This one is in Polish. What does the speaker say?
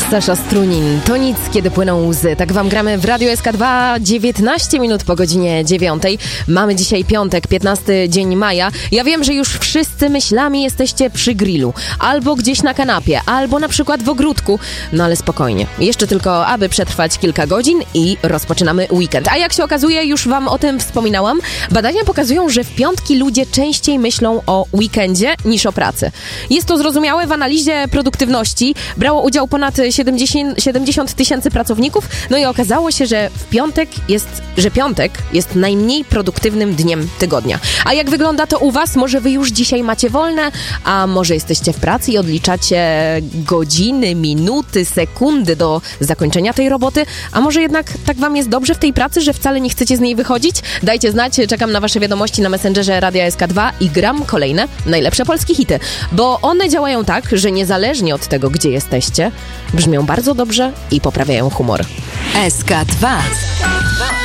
Sasza Strunin, to nic, kiedy płyną łzy. Tak wam gramy w Radio SK2, 19 minut po godzinie 9. Mamy dzisiaj piątek, 15 dzień maja. Ja wiem, że już wszyscy myślami jesteście przy grillu, albo gdzieś na kanapie, albo na przykład w ogródku. No ale spokojnie, jeszcze tylko aby przetrwać kilka godzin i rozpoczynamy weekend. A jak się okazuje, już wam o tym wspominałam, badania pokazują, że w piątki ludzie częściej myślą o weekendzie niż o pracy. Jest to zrozumiałe, w analizie produktywności brało udział ponad 70 tysięcy pracowników, no i okazało się, że piątek jest najmniej produktywnym dniem tygodnia. A jak wygląda to u was? Może wy już dzisiaj macie wolne, a może jesteście w pracy i odliczacie godziny, minuty, sekundy do zakończenia tej roboty, a może jednak tak wam jest dobrze w tej pracy, że wcale nie chcecie z niej wychodzić? Dajcie znać, czekam na wasze wiadomości na Messengerze Radia SK2 i gram kolejne najlepsze polskie hity, bo one działają tak, że niezależnie od tego, gdzie jesteście, brzmią bardzo dobrze i poprawiają humor. SK2.